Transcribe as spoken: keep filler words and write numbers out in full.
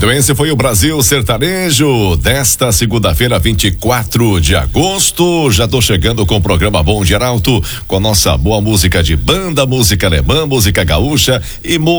Muito bem, esse foi o Brasil Sertanejo desta segunda-feira, vinte e quatro de agosto. Já tô chegando com o programa Bom Dia Arauto, com a nossa boa música de banda, música alemã, música gaúcha e música